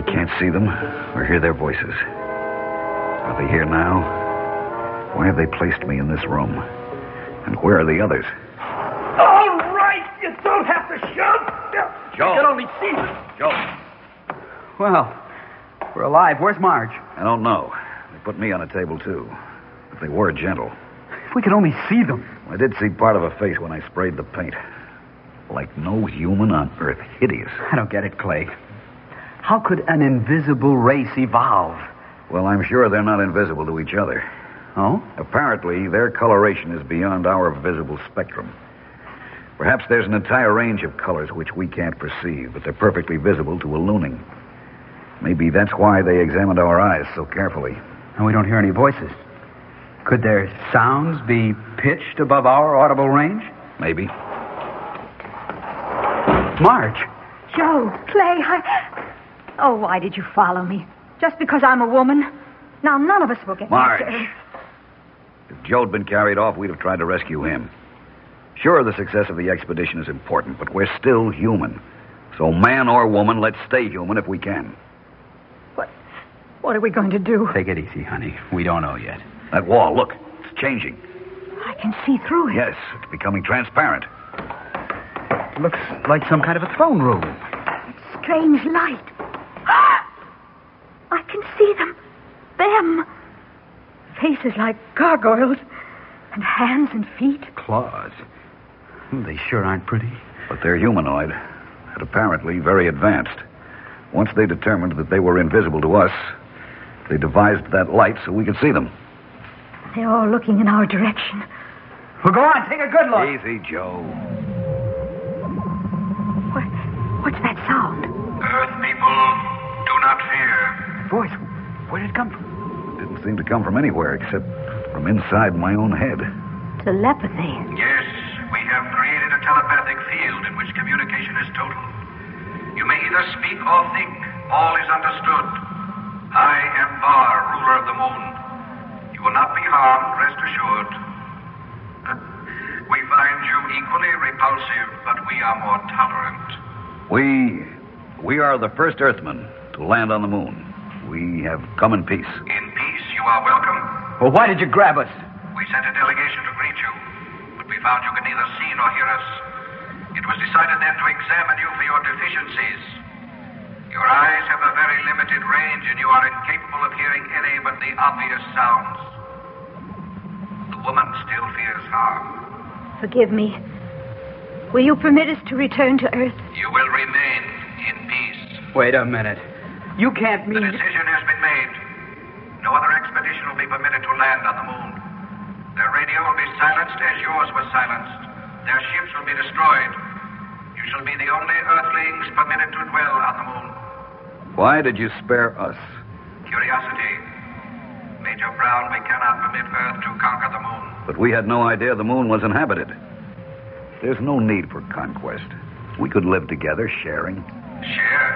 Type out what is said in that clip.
I can't see them or hear their voices. Are they here now? Why have they placed me in this room? And where are the others? All right, you don't have to shout. Joe. You can only see them. Joe. Well, we're alive. Where's Marge? I don't know. They put me on a table, too. But they were gentle. If we could only see them. I did see part of a face when I sprayed the paint. Like no human on Earth. Hideous. I don't get it, Clay. How could an invisible race evolve? Well, I'm sure they're not invisible to each other. Oh? Apparently, their coloration is beyond our visible spectrum. Perhaps there's an entire range of colors which we can't perceive, but they're perfectly visible to a looning. Maybe that's why they examined our eyes so carefully. And we don't hear any voices. Could their sounds be pitched above our audible range? Maybe. Marge! Joe, Clay, Oh, why did you follow me? Just because I'm a woman? Now, none of us will get back to Marge! Earth. If Joe'd been carried off, we'd have tried to rescue him. Sure, the success of the expedition is important, but we're still human. So man or woman, let's stay human if we can. What are we going to do? Take it easy, honey. We don't know yet. That wall, look, it's changing. I can see through it. Yes, it's becoming transparent. Looks like some kind of a throne room. Strange light. I can see them. Them. Faces like gargoyles. And hands and feet. Claws. They sure aren't pretty. But they're humanoid, and apparently very advanced. Once they determined that they were invisible to us, they devised that light so we could see them. They're all looking in our direction. Well, go on, take a good look. Easy, Joe. What's that sound? Earth people, do not fear. Voice, where did it come from? It didn't seem to come from anywhere except from inside my own head. Telepathy. Yes, we have created a telepathic field in which communication is total. You may either speak or think. All is understood. I am Bar, ruler of the moon. You will not be harmed, rest assured. We find you equally repulsive, but we are more tolerant. We are the first Earthmen to land on the moon. We have come in peace. In peace, you are welcome. Well, why did you grab us? We sent a delegation to greet you, but we found you could neither see nor hear us. It was decided then to examine you for your deficiencies. Your eyes have a very limited range, and you are incapable of hearing any but the obvious sounds. The woman still fears harm. Forgive me. Will you permit us to return to Earth? You will remain in peace. Wait a minute. You can't The mean... decision has been made. No other expedition will be permitted to land on the moon. Their radio will be silenced as yours was silenced. Their ships will be destroyed. You shall be the only Earthlings permitted to dwell on the moon. Why did you spare us? Curiosity. Major Brown, we cannot permit Earth to conquer the moon. But we had no idea the moon was inhabited. There's no need for conquest. We could live together, sharing. Share?